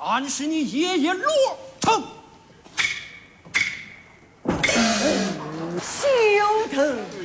俺是你爷爷罗成。 休腾！